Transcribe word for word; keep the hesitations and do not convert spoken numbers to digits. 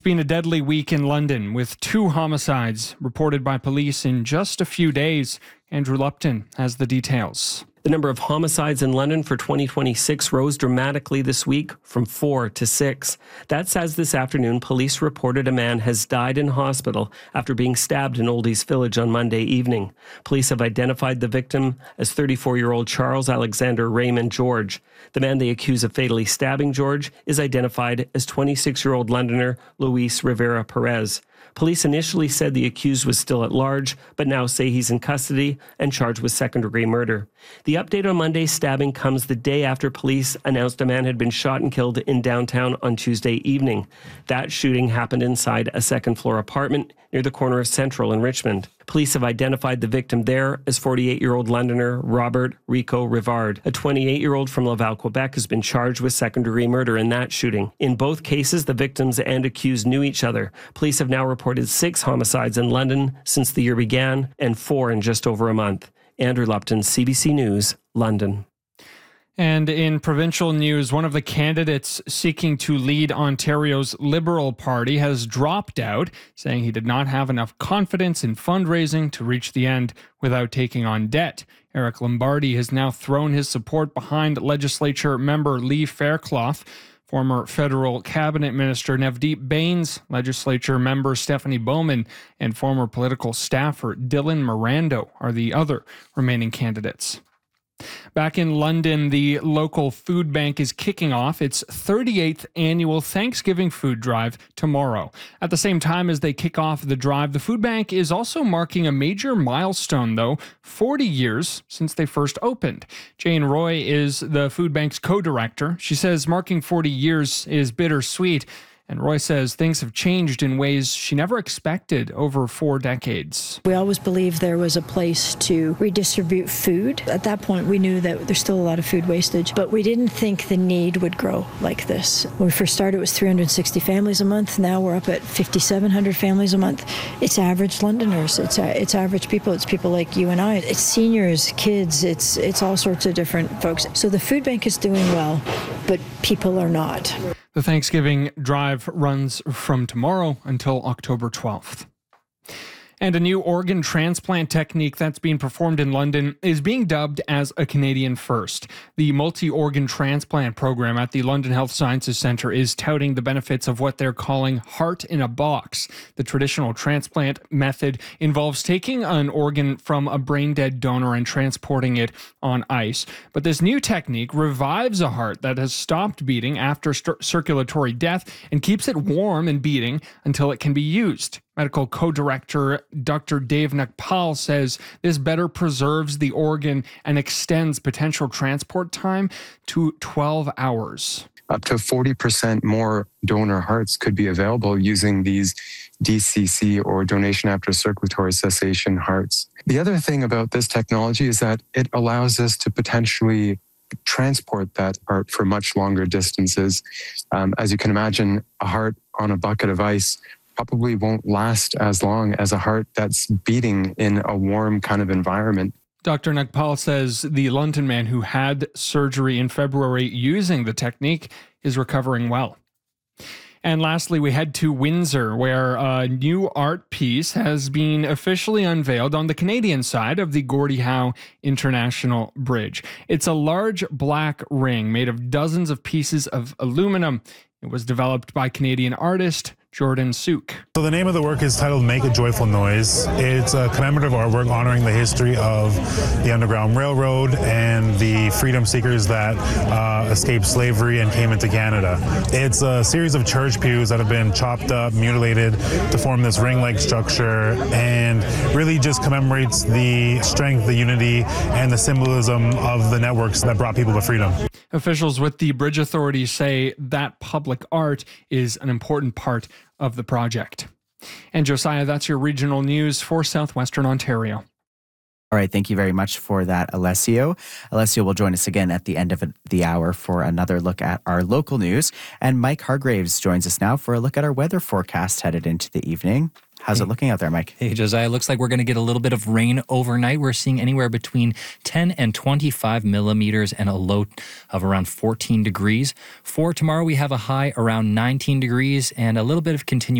It's been a deadly week in London with two homicides reported by police in just a few days. Andrew Lupton has the details. The number of homicides in London for twenty twenty-six rose dramatically this week from four to six. That's as this afternoon police reported a man has died in hospital after being stabbed in Oldies Village on Monday evening. Police have identified the victim as thirty-four-year-old Charles Alexander Raymond George. The man they accuse of fatally stabbing George is identified as twenty-six-year-old Londoner Luis Rivera Perez. Police initially said the accused was still at large, but now say he's in custody and charged with second-degree murder. The update on Monday's stabbing comes the day after police announced a man had been shot and killed in downtown on Tuesday evening. That shooting happened inside a second-floor apartment near the corner of Central and Richmond. Police have identified the victim there as forty-eight-year-old Londoner Robert Rico Rivard. A twenty-eight-year-old from Laval, Quebec, has been charged with second-degree murder in that shooting. In both cases, the victims and accused knew each other. Police have now reported six homicides in London since the year began and four in just over a month. Andrew Lupton, C B C News, London. And in provincial news, one of the candidates seeking to lead Ontario's Liberal Party has dropped out, saying he did not have enough confidence in fundraising to reach the end without taking on debt. Eric Lombardi has now thrown his support behind legislature member Lee Fairclough. Former federal cabinet minister Navdeep Bains, legislature member Stephanie Bowman, and former political staffer Dylan Mirando are the other remaining candidates. Back in London, the local food bank is kicking off its thirty-eighth annual Thanksgiving food drive tomorrow. At the same time as they kick off the drive, the food bank is also marking a major milestone, though, forty years since they first opened. Jane Roy is the food bank's co-director. She says marking forty years is bittersweet. And Roy says things have changed in ways she never expected over four decades. We always believed there was a place to redistribute food. At that point, we knew that there's still a lot of food wastage, but we didn't think the need would grow like this. When we first started, it was three hundred sixty families a month. Now we're up at fifty-seven hundred families a month. It's average Londoners. It's it's average people. It's people like you and I. It's seniors, kids. It's it's all sorts of different folks. So the food bank is doing well, but people are not. The Thanksgiving drive runs from tomorrow until October twelfth. And a new organ transplant technique that's being performed in London is being dubbed as a Canadian first. The multi-organ transplant program at the London Health Sciences Centre is touting the benefits of what they're calling heart in a box. The traditional transplant method involves taking an organ from a brain-dead donor and transporting it on ice. But this new technique revives a heart that has stopped beating after st- circulatory death and keeps it warm and beating until it can be used. Medical co-director Doctor Dave Nakpal says this better preserves the organ and extends potential transport time to twelve hours. Up to forty percent more donor hearts could be available using these D C C or donation after circulatory cessation hearts. The other thing about this technology is that it allows us to potentially transport that heart for much longer distances. Um, as you can imagine, a heart on a bucket of ice probably won't last as long as a heart that's beating in a warm kind of environment. Doctor Nakpal says the London man who had surgery in February using the technique is recovering well. And lastly, we head to Windsor, where a new art piece has been officially unveiled on the Canadian side of the Gordie Howe International Bridge. It's a large black ring made of dozens of pieces of aluminum. It was developed by Canadian artist Jordan Sook. So the name of the work is titled Make a Joyful Noise. It's a commemorative artwork honoring the history of the Underground Railroad and the freedom seekers that uh, escaped slavery and came into Canada. It's a series of church pews that have been chopped up, mutilated to form this ring-like structure, and really just commemorates the strength, the unity, and the symbolism of the networks that brought people to freedom. Officials with the Bridge Authority say that public art is an important part of the project. And Josiah, that's your regional news for Southwestern Ontario. All right, thank you very much for that, Alessio. Alessio will join us again at the end of the hour for another look at our local news. And Mike Hargraves joins us now for a look at our weather forecast headed into the evening. How's it looking out there, Mike? Hey, Josiah. Looks like we're going to get a little bit of rain overnight. We're seeing anywhere between ten and twenty-five millimeters and a low of around fourteen degrees. For tomorrow, we have a high around nineteen degrees and a little bit of continuation.